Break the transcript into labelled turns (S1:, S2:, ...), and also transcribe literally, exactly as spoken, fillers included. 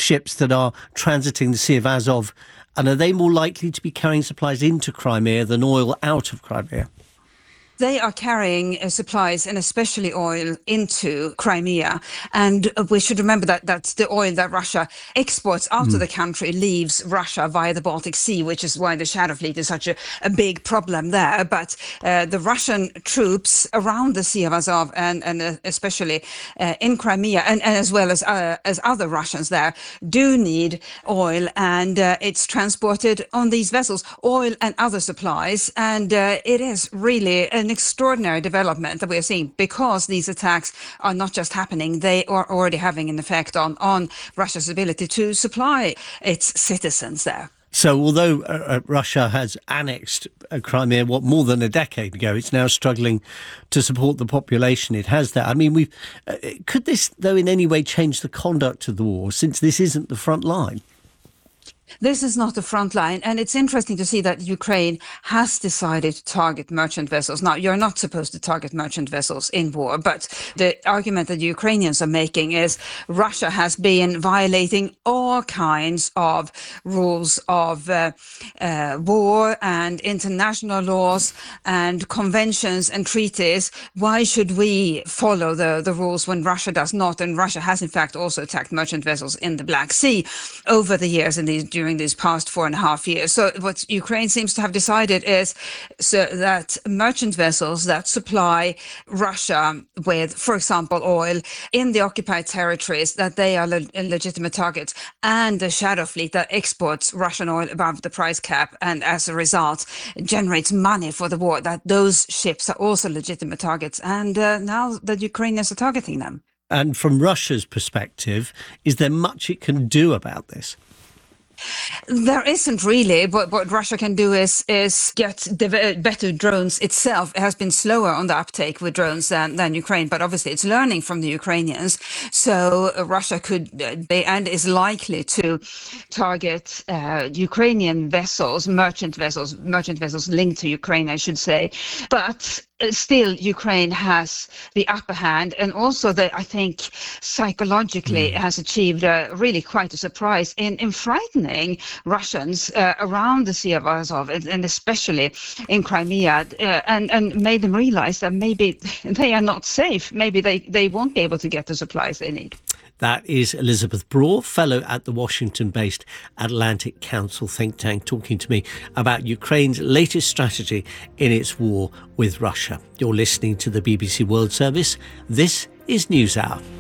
S1: ships that are transiting the Sea of Azov, and are they more likely to be carrying supplies into Crimea than oil out of Crimea?
S2: They are carrying uh, supplies, and especially oil, into Crimea. And uh, we should remember that that's the oil that Russia exports out mm. of the country leaves Russia via the Baltic Sea, which is why the Shadow Fleet is such a, a big problem there. But uh, the Russian troops around the Sea of Azov, and, and uh, especially uh, in Crimea, and, and as well as, uh, as other Russians there, do need oil, and uh, it's transported on these vessels, oil and other supplies. And uh, it is really an extraordinary development that we are seeing, because these attacks are not just happening, they are already having an effect on, on Russia's ability to supply its citizens there.
S1: So although uh, Russia has annexed uh, Crimea, what, more than a decade ago, it's now struggling to support the population it has there. I mean, we've uh, could this, though, in any way change the conduct of the war, since this isn't the front line?
S2: This is not the front line, and it's interesting to see that Ukraine has decided to target merchant vessels. Now, you're not supposed to target merchant vessels in war, but the argument that the Ukrainians are making is Russia has been violating all kinds of rules of uh, uh, war and international laws and conventions and treaties. Why should we follow the, the rules when Russia does not? And Russia has, in fact, also attacked merchant vessels in the Black Sea over the years, and these during these past four and a half years. So what Ukraine seems to have decided is so that merchant vessels that supply Russia with, for example, oil in the occupied territories, that they are le- legitimate targets, and the Shadow Fleet that exports Russian oil above the price cap and as a result generates money for the war, that those ships are also legitimate targets. And uh, now the Ukrainians are targeting them.
S1: And from Russia's perspective, is there much it can do about this?
S2: There isn't really, but what Russia can do is is get dev- better drones itself. It has been slower on the uptake with drones than, than Ukraine, but obviously it's learning from the Ukrainians. So uh, Russia could be, and is likely to target uh, Ukrainian vessels, merchant vessels, merchant vessels linked to Ukraine, I should say. But still, Ukraine has the upper hand, and also that I think psychologically mm. has achieved a, really quite a surprise in, in frightening Russians uh, around the Sea of Azov, and, and especially in Crimea, uh, and, and made them realize that maybe they are not safe. Maybe they, they won't be able to get the supplies they need.
S1: That is Elizabeth Braw, fellow at the Washington-based Atlantic Council think tank, talking to me about Ukraine's latest strategy in its war with Russia. You're listening to the B B C World Service. This is NewsHour.